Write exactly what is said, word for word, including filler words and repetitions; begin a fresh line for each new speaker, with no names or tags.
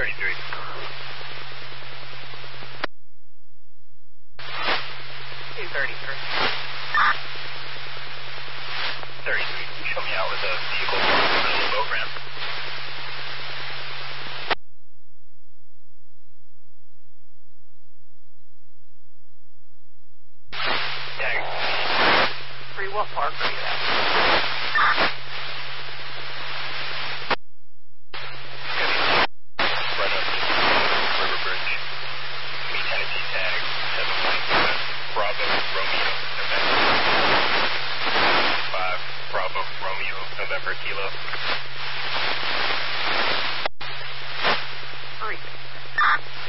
thirty-three.
two thirty-three.
thirty-three. Can you show me out with a vehicle in the middle of the boat ramp? Tag.
Three, what park are you at?
Right up to River Bridge. Me Tennessee tag seven one West Bravo Romeo November. Five Bravo Romeo November Kilo.
Three.